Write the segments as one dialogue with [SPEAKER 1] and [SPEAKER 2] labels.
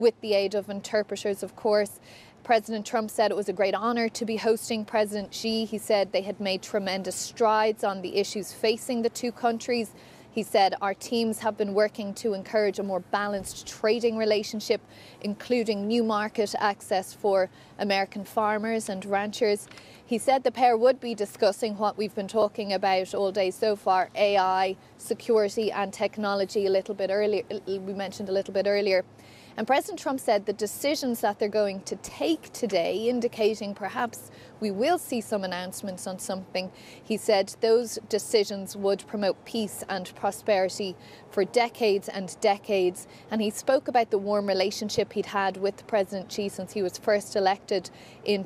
[SPEAKER 1] with the aid of interpreters, of course. President Trump said it was a great honour to be hosting President Xi. He said they had made tremendous strides on the issues facing the two countries. He said our teams have been working to encourage a more balanced trading relationship, including new market access for American farmers and ranchers. He said the pair would be discussing what we've been talking about all day so far, AI, security and technology a little bit earlier. We mentioned a little bit earlier. And President Trump said the decisions that they're going to take today, indicating perhaps we will see some announcements on something, he said those decisions would promote peace and prosperity for decades and decades. And he spoke about the warm relationship he'd had with President Xi since he was first elected in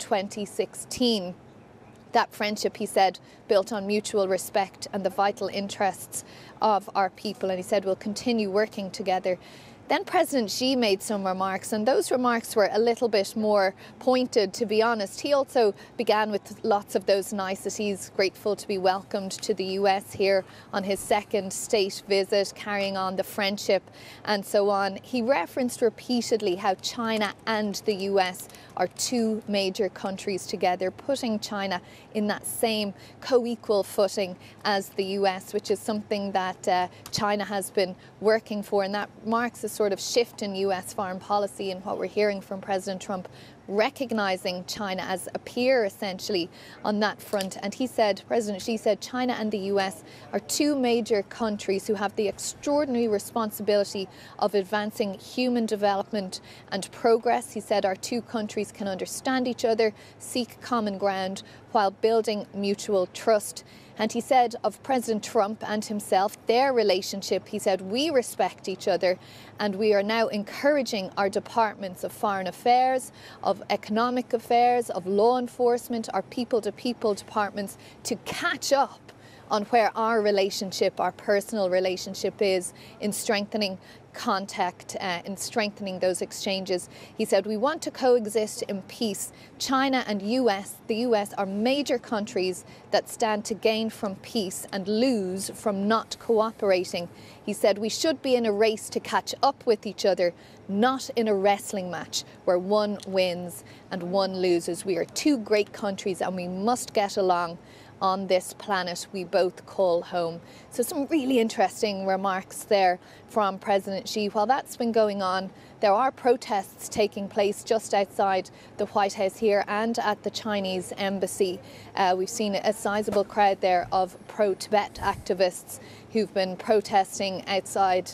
[SPEAKER 1] 2016. That friendship, he said, built on mutual respect and the vital interests of our people. And he said we'll continue working together. Then President Xi made some remarks, and those remarks were a little bit more pointed, to be honest. He also began with lots of those niceties, grateful to be welcomed to the US here on his second state visit, carrying on the friendship and so on. He referenced repeatedly how China and the US are two major countries together, putting China in that same co-equal footing as the US, which is something that China has been working for, and that marks a sort of shift in US foreign policy and what we're hearing from President Trump, recognising China as a peer essentially on that front. And he said, President Xi said, China and the US are two major countries who have the extraordinary responsibility of advancing human development and progress. He said our two countries can understand each other, seek common ground while building mutual trust. And he said of President Trump and himself, their relationship, he said, we respect each other and we are now encouraging our departments of foreign affairs, of economic affairs, of law enforcement, our people-to-people departments to catch up on where our relationship, our personal relationship is in strengthening contact, in strengthening those exchanges. He said, we want to coexist in peace. China and the US are major countries that stand to gain from peace and lose from not cooperating. He said, we should be in a race to catch up with each other, not in a wrestling match where one wins and one loses. We are two great countries and we must get along on this planet we both call home. So some really interesting remarks there from President Xi. While that's been going on, there are protests taking place just outside the White House here and at the Chinese embassy. We've seen a sizable crowd there of pro-Tibet activists who've been protesting outside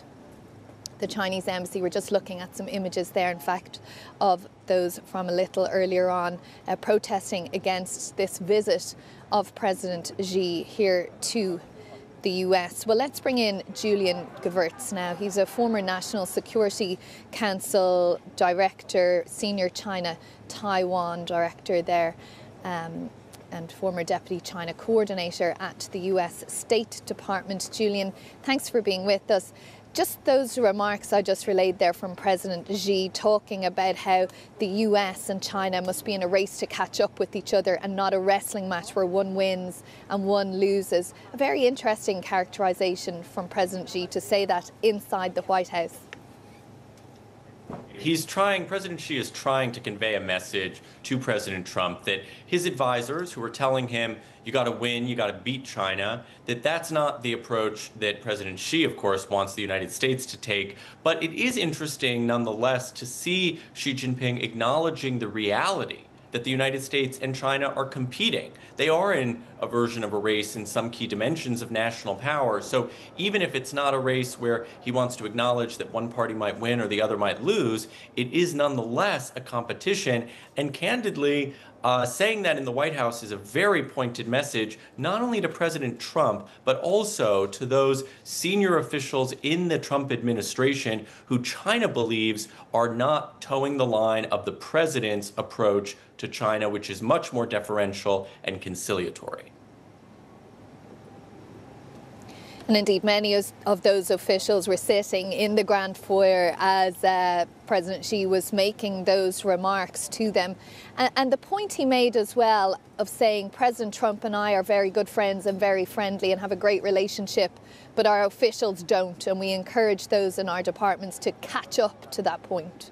[SPEAKER 1] the Chinese embassy. We're just looking at some images there, in fact, of those from a little earlier on, protesting against this visit of President Xi here to the US. Well, let's bring in Julian Gewirtz now. He's a former National Security Council director, senior China-Taiwan director there, and former deputy China coordinator at the US State Department. Julian, thanks for being with us. Just those remarks I just relayed there from President Xi, talking about how the US and China must be in a race to catch up with each other and not a wrestling match where one wins and one loses. A very interesting characterization from President Xi to say that inside the White House.
[SPEAKER 2] President Xi is trying to convey a message to President Trump that his advisors who are telling him, you got to win, you got to beat China, that's not the approach that President Xi, of course, wants the United States to take. But it is interesting, nonetheless, to see Xi Jinping acknowledging the reality that the United States and China are competing. They are in a version of a race in some key dimensions of national power. So even if it's not a race where he wants to acknowledge that one party might win or the other might lose, it is nonetheless a competition. And candidly, saying that in the White House is a very pointed message, not only to President Trump, but also to those senior officials in the Trump administration who China believes are not towing the line of the president's approach to China, which is much more deferential and conciliatory.
[SPEAKER 1] And indeed, many of those officials were sitting in the Grand Foyer as President Xi was making those remarks to them. And the point he made as well of saying President Trump and I are very good friends and very friendly and have a great relationship, but our officials don't, and we encourage those in our departments to catch up to that point.